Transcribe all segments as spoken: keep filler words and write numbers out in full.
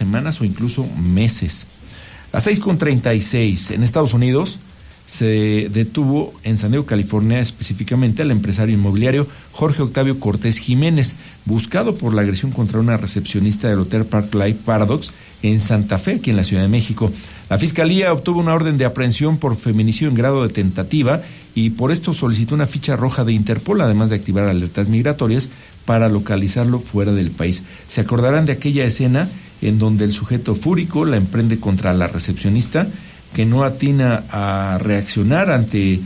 semanas o incluso meses. A seis con treinta y seis, en Estados Unidos se detuvo en San Diego, California, específicamente al empresario inmobiliario Jorge Octavio Cortés Jiménez, buscado por la agresión contra una recepcionista del Hotel Park Life Paradox en Santa Fe, aquí en la Ciudad de México. La Fiscalía obtuvo una orden de aprehensión por feminicidio en grado de tentativa y por esto solicitó una ficha roja de Interpol, además de activar alertas migratorias para localizarlo fuera del país. Se acordarán de aquella escena en donde el sujeto fúrico la emprende contra la recepcionista, que no atina a reaccionar ante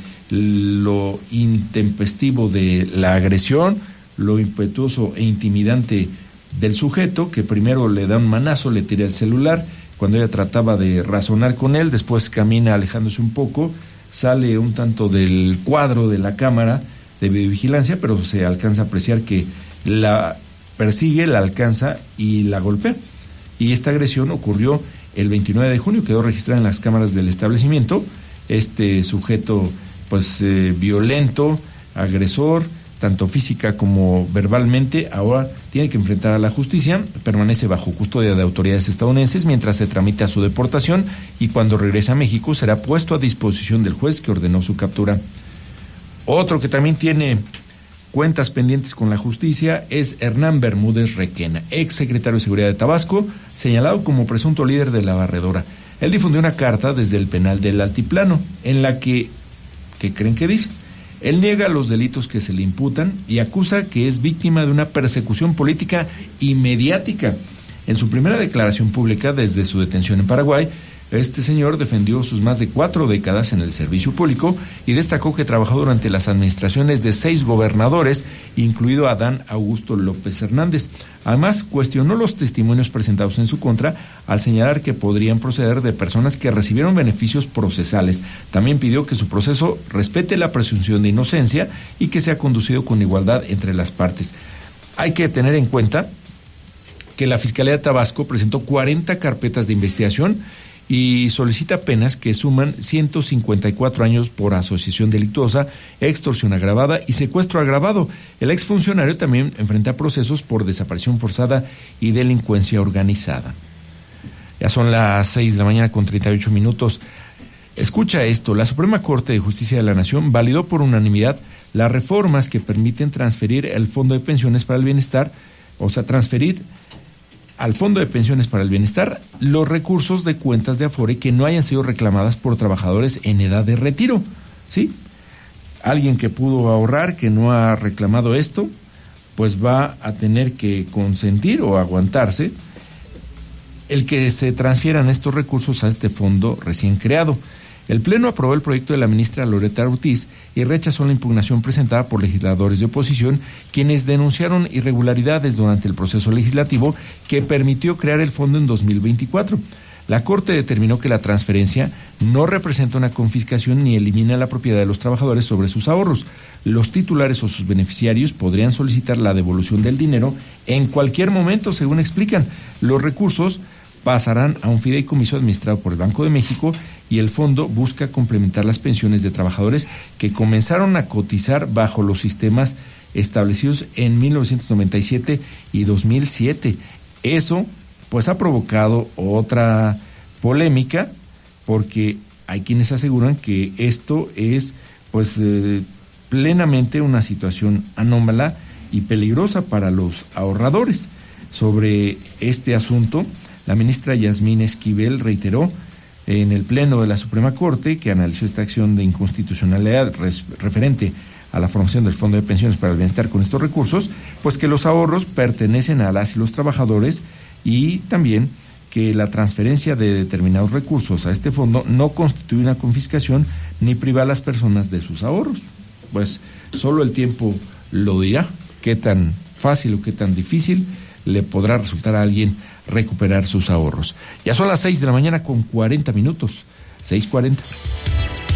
lo intempestivo de la agresión, lo impetuoso e intimidante del sujeto, que primero le da un manazo, le tira el celular, cuando ella trataba de razonar con él, después camina alejándose un poco, sale un tanto del cuadro de la cámara de videovigilancia, pero se alcanza a apreciar que la persigue, la alcanza y la golpea. Y esta agresión ocurrió el veintinueve de junio, quedó registrada en las cámaras del establecimiento. Este sujeto, pues, eh, violento, agresor, tanto física como verbalmente, ahora tiene que enfrentar a la justicia, permanece bajo custodia de autoridades estadounidenses mientras se tramita su deportación y cuando regrese a México será puesto a disposición del juez que ordenó su captura. Otro que también tiene cuentas pendientes con la justicia es Hernán Bermúdez Requena, ex secretario de Seguridad de Tabasco, señalado como presunto líder de la barredora. Él difundió una carta desde el penal del Altiplano, en la que, ¿qué creen que dice? Él niega los delitos que se le imputan y acusa que es víctima de una persecución política y mediática. En su primera declaración pública desde su detención en Paraguay, este señor defendió sus más de cuatro décadas en el servicio público y destacó que trabajó durante las administraciones de seis gobernadores, incluido Adán Augusto López Hernández. Además, cuestionó los testimonios presentados en su contra al señalar que podrían proceder de personas que recibieron beneficios procesales. También pidió que su proceso respete la presunción de inocencia y que sea conducido con igualdad entre las partes. Hay que tener en cuenta que la Fiscalía de Tabasco presentó cuarenta carpetas de investigación y solicita penas que suman ciento cincuenta y cuatro años por asociación delictuosa, extorsión agravada y secuestro agravado. El exfuncionario también enfrenta procesos por desaparición forzada y delincuencia organizada. Ya son las seis de la mañana con treinta y ocho minutos. Escucha esto, la Suprema Corte de Justicia de la Nación validó por unanimidad las reformas que permiten transferir el Fondo de Pensiones para el Bienestar, o sea, transferir al Fondo de Pensiones para el Bienestar los recursos de cuentas de Afore que no hayan sido reclamadas por trabajadores en edad de retiro, ¿sí? Alguien que pudo ahorrar, que no ha reclamado esto, pues va a tener que consentir o aguantarse el que se transfieran estos recursos a este fondo recién creado. El Pleno aprobó el proyecto de la ministra Loreta Ortiz y rechazó la impugnación presentada por legisladores de oposición, quienes denunciaron irregularidades durante el proceso legislativo que permitió crear el fondo en dos mil veinticuatro. La Corte determinó que la transferencia no representa una confiscación ni elimina la propiedad de los trabajadores sobre sus ahorros. Los titulares o sus beneficiarios podrían solicitar la devolución del dinero en cualquier momento, según explican. Los recursos pasarán a un fideicomiso administrado por el Banco de México y el fondo busca complementar las pensiones de trabajadores que comenzaron a cotizar bajo los sistemas establecidos en mil novecientos noventa y siete y dos mil siete. Eso pues ha provocado otra polémica porque hay quienes aseguran que esto es pues eh, plenamente una situación anómala y peligrosa para los ahorradores. Sobre este asunto, la ministra Yasmín Esquivel reiteró en el Pleno de la Suprema Corte, que analizó esta acción de inconstitucionalidad res, referente a la formación del Fondo de Pensiones para el Bienestar con estos recursos, pues que los ahorros pertenecen a las y los trabajadores y también que la transferencia de determinados recursos a este fondo no constituye una confiscación ni priva a las personas de sus ahorros. Pues solo el tiempo lo dirá, qué tan fácil o qué tan difícil le podrá resultar a alguien recuperar sus ahorros. Ya son las seis de la mañana con cuarenta minutos, seis cuarenta.